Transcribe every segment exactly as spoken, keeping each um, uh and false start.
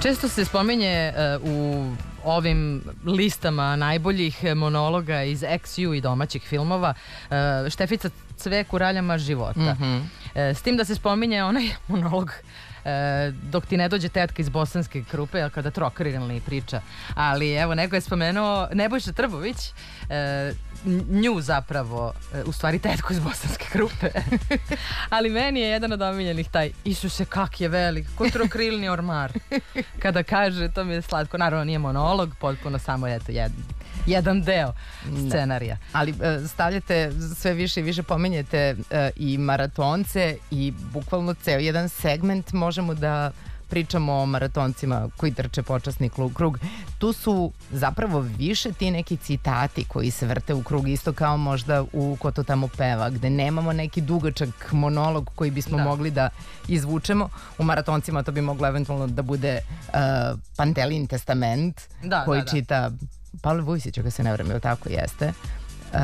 Često se spominje uh, u ovim listama najboljih monologa iz eks ju i domaćih filmova uh, Štefica Cvek u Raljama života. Mm-hmm. uh, s tim da se spominje onaj monolog uh, dok ti ne dođe tetka iz bosanske krupe, jel kada trokrilni priča. Ali evo, neko je spomenuo Nebojša Trbović, uh, nju zapravo, u stvari tetku iz bosanske krupe. Ali meni je jedan od omiljenih taj Isuse kak je velik, ko trokrilni ormar. Kada kaže, to mi je slatko. Naravno nije monolog, potpuno samo eto, jedan, jedan deo scenarija. Ali stavljate sve više i više, pominjete i maratonce i bukvalno ceo jedan segment možemo da pričamo o maratoncima koji trče počasni krug. Tu su zapravo više ti neki citati koji se vrte u krug, isto kao možda u Ko to tamo peva, gde nemamo neki dugačak monolog koji bismo da. mogli da izvučemo. U maratoncima to bi moglo eventualno da bude uh, Pantelin testament da, koji da, da. čita Pavle Vujsić, ako se ne vreme, tako jeste. Uh,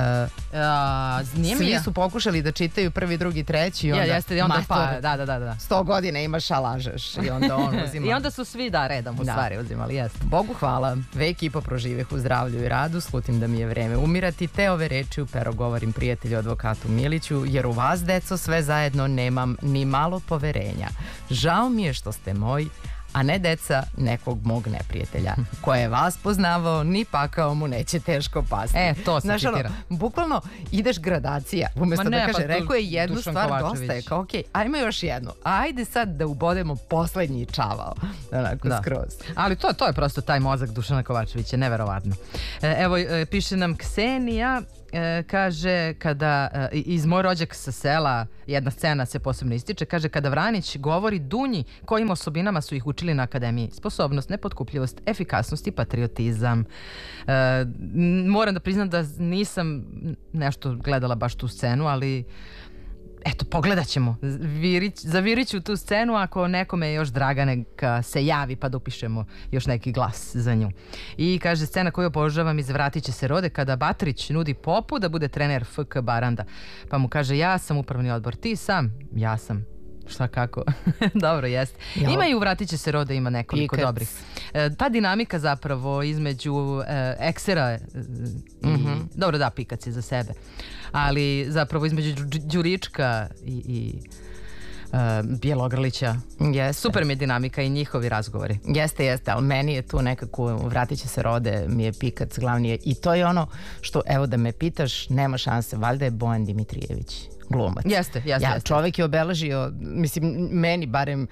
A, svi su pokušali da čitaju prvi, drugi, treći i onda, ja, jeste, i onda mator, pa, da, da, da, da. sto godina imaš, a lažeš i onda on uzima. I onda su svi da redom u da. stvari uzimali, jeste. Bogu hvala, vek i po proživeh u zdravlju i radu, slutim da mi je vreme umirati, te ove reči u pero govorim prijatelju advokatu Miliću, jer u vas, deco, sve zajedno nemam ni malo poverenja. Žao mi je što ste moj, a ne deca nekog mog neprijatelja, koje je vas poznavao, ni pakao mu neće teško pasti. E, to se znaš, citira. Ono, bukvalno ideš gradacija, umjesto ne, da kaže, pa, rekao je jednu Dušan stvar, Kovačević. dosta je, kao okej, okay, ajmo još jednu, ajde sad da ubodemo poslednji čavao, onako da. skroz. Ali to, to je prosto taj mozak Dušana Kovačevića, neverovatno. E, evo, e, piše nam Ksenija, E, kaže, kada e, iz Moj rođak sa sela jedna scena se posebno ističe, kaže kada Vranić govori Dunji kojim osobinama su ih učili na akademiji: sposobnost, nepotkupljivost, efikasnost i patriotizam. E, moram da priznam da nisam nešto gledala baš tu scenu, ali eto, pogledat ćemo. Virić, zavirit ću tu scenu, ako nekome je još draga neka se javi pa da upišemo još neki glas za nju. I kaže, scena koju obožavam iz Vratit će se rode, kada Batrić nudi Popu da bude trener F K Baranda. Pa mu kaže, ja sam upravni odbor, ti sam? Ja sam. Šta kako? Dobro, jest. Ja. Ima i u Vratit će se rode, ima nekoliko Pikac. dobrih. E, ta dinamika zapravo između e, Eksera i, mm-hmm. dobro da, Pikac je za sebe, ali zapravo između Đurička i, i uh, Bjelogrlića. Jeste. Super mi je dinamika i njihovi razgovori. Jeste, jeste, ali meni je tu nekako Vratit će se rode, mi je Pikac glavni i to je ono što, evo da me pitaš, nema šanse, valjda je Bojan Dimitrijević glumac. Jeste, jeste. Ja, jeste. Čovjek je obeležio, mislim, meni barem,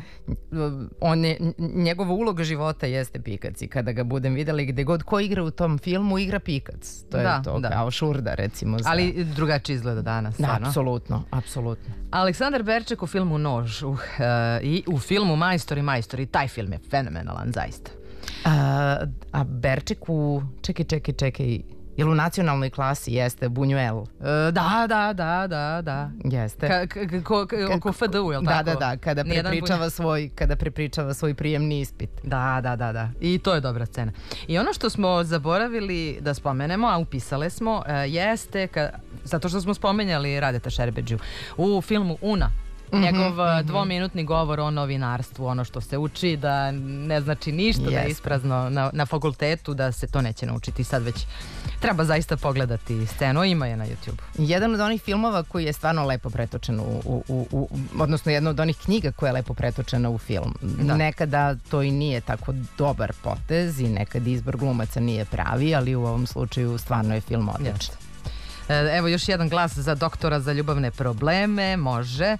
on je, njegova uloga života jeste Pikac i kada ga budem vidjela, gde god ko igra u tom filmu, igra Pikac. To je da, to, da. Kao Šurda, recimo. Za... Ali drugačije izgleda danas. Da, apsolutno, apsolutno. Aleksandar Berček u filmu Nož uh, i u filmu Majstori, majstori, taj film je fenomenalan, zaista. A, a Berček u, čekaj, čekaj, čekaj, jel u nacionalnoj klasi jeste Bunjuel? E, da, da, da, da, da. Jeste. Ka, ka, ko, ka, oko F D U, jel tako? Da, da, da, kada prepričava svoj, kada prepričava svoj prijemni ispit. Da, da, da, da. I to je dobra scena. I ono što smo zaboravili da spomenemo, a upisale smo, jeste, ka, zato što smo spomenjali Radeta Šerbedžiju, u filmu Una. Njegov mm-hmm. dvominutni govor o novinarstvu, ono što se uči da ne znači ništa, yes. da je isprazno na, na fakultetu, da se to neće naučiti sad već. Treba zaista pogledati scenu, ima je na YouTube. Jedan od onih filmova koji je stvarno lepo pretočen u, u, u, u odnosno jedna od onih knjiga koja je lepo pretočena u film. Da. Nekada to i nije tako dobar potez i nekad izbor glumaca nije pravi, ali u ovom slučaju stvarno je film odličan. Evo još jedan glas za doktora za ljubavne probleme, može.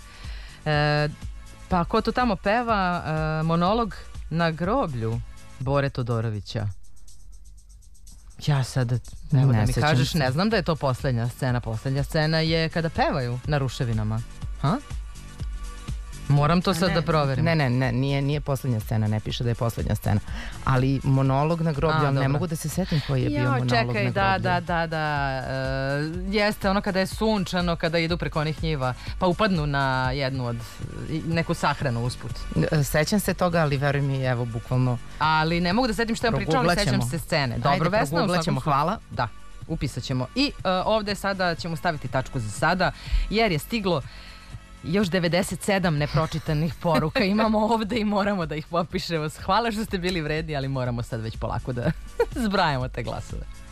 E, pa ko to tamo peva, e, monolog na groblju Bore Todorovića. Ja sad, evo ne da mi kažeš, se. Ne znam da je to posljednja scena. Posljednja scena je kada pevaju na ruševinama. Ha? Moram to sad ne, da proverim. Ne, ne, ne, nije, nije posljednja scena, ne piše da je posljednja scena. Ali monolog na groblju, ali ne mogu da se setim koji je jo, bio monolog čekaj, na groblju. Da, da, da, da. Uh, jeste ono kada je sunčano, kada idu preko onih njiva, pa upadnu na jednu od, neku sahranu usput. Sećam se toga, ali veruj mi, evo, bukvalno. Ali ne mogu da setim što vam pričala, ali sećam se scene. Dobro, Vesna, u svakom hvala. Da, upisat ćemo. I uh, ovde sada ćemo staviti tačku za sada, jer je stiglo Još devedeset sedam nepročitanih poruka imamo ovde i moramo da ih popišemo. Hvala što ste bili vredni, ali moramo sad već polako da zbrajamo te glasove.